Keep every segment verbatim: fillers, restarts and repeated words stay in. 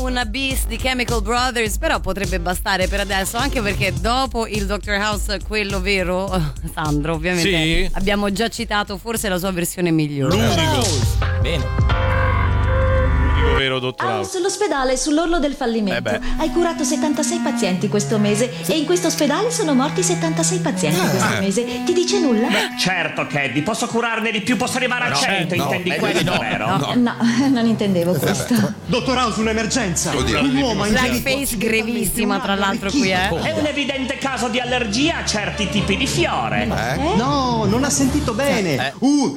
un bis di Chemical Brothers, però potrebbe bastare per adesso, anche perché dopo il doctor House, quello vero, Sandro, ovviamente sì. abbiamo già citato forse la sua versione migliore. L'unico. Bene. Vero, dottor House. House, l'ospedale è sull'orlo del fallimento. Eh Hai curato settantasei pazienti questo mese e in questo ospedale sono morti settantasei pazienti Ah. questo mese. Ti dice nulla? Certo, Caddy, posso curarne di più, posso arrivare a No, cento, no, intendi eh, questo, no, vero? No, non intendevo questo. Dottor House, un'emergenza. Oddio. Un uomo ha ingerito Blackface grevissima, tra l'altro, qui, eh. È un evidente caso di allergia a certi tipi di fiore. Eh? No, non ha sentito bene. Eh.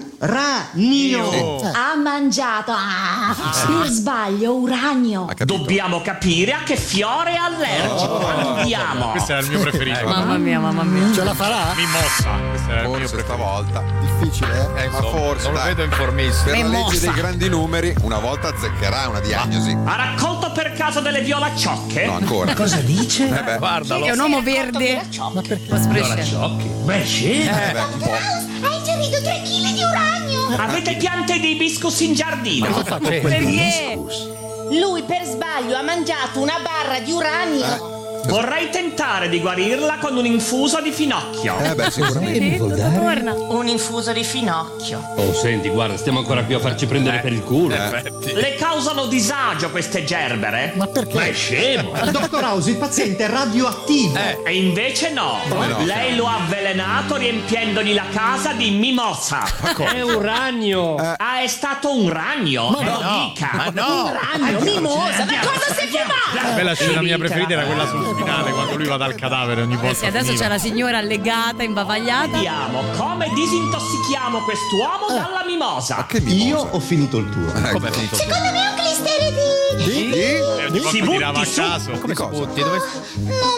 Uranio. Ha mangiato ah, per sbaglio uranio. Ha capito. Dobbiamo capire a che fiore è allergico. Andiamo. Questo era il mio preferito. Mamma mia, mamma mia. Ce la farà? Mimossa. Questo era il mio Forse preferito. stavolta. Difficile, eh? Eh, ma insomma, forse non lo dai, vedo informissimo. per la legge Mimosa. dei grandi numeri una volta azzeccherà una diagnosi. Ha raccolto per caso delle violacciocche? No, ancora. Cosa dice? Eh beh, Guardalo. È un uomo verde. Ma perché? Lo spresce. Beh, sì. eh beh, un po'. Ha ingerito tre chili di uranio. Avete piante di hibiscus in giardino? Perché? Lui per sbaglio ha mangiato una barra di uranio. Vorrei tentare di guarirla con un infuso di finocchio. Eh beh, sicuramente. Sì, tutto torna. Un infuso di finocchio. Oh, senti, guarda, stiamo ancora qui a farci prendere per il culo. Le causano disagio queste gerbere? Ma perché? Ma è scemo. Dottor House, il paziente è radioattivo. E invece no. no? Lei lo ha avvelenato riempiendogli la casa di mimosa. È un ragno. Ah, è stato un ragno? Ma lo dica. Ma no! Ragno, mimosa, ma cosa sei fumato? Beh, la scena mia preferita era quella sul finale, quando lui va dal cadavere ogni Eh volta. sì, adesso finiva. c'è la signora allegata, imbavagliata. Vediamo come disintossichiamo quest'uomo dalla mimosa. Che mimosa. Io ho finito il tuo. Eh, Come finito? Secondo me è un clisteride. Di? E ogni Si volta tirava a butti su. caso. Come si butti? Dove... Non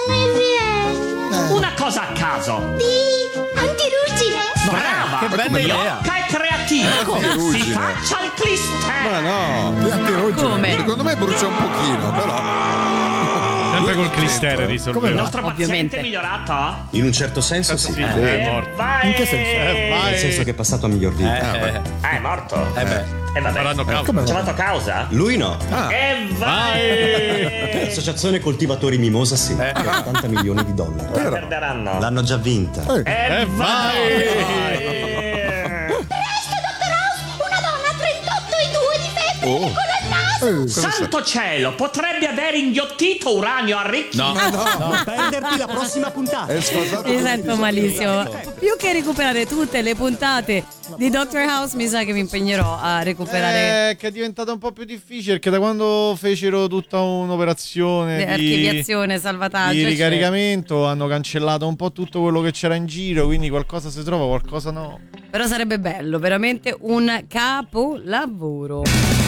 mi viene. Una cosa a caso. Di antirugine. Brava. Che bella idea. Blocca e creativa. Si Antirugine. faccia il clister. Ma no. Come? Secondo me brucia un pochino, però. Sempre col clister Il risolveva. nostro Ovviamente. paziente è migliorato? In un certo senso sì. Sì, è Eh, morto. vai. In che senso? Eh, vai. Nel senso che è passato a miglior vita. Eh, Ah, è morto? eh beh. E vabbè. Faranno causa. Come? Chiamato causa? Lui no. E vai. L'associazione coltivatori Mimosa sì. ottanta milioni di dollari. Perderanno. L'hanno già vinta. E E vai. Presto, dottor House. Una donna ha trentotto e due di febbre Oh. con il naso. Santo cielo, potrebbe aver inghiottito uranio arricchito. Non perderti la prossima puntata. È sfasato. Mi sento malissimo. Più che recuperare tutte le puntate di doctor House, mi sa che mi impegnerò a recuperare Eh, che è diventato un po' più difficile perché da quando fecero tutta un'operazione le di, archiviazione, salvataggio, di eccetera. ricaricamento hanno cancellato un po' tutto quello che c'era in giro, quindi qualcosa si trova, qualcosa no. Però sarebbe bello, veramente un capolavoro.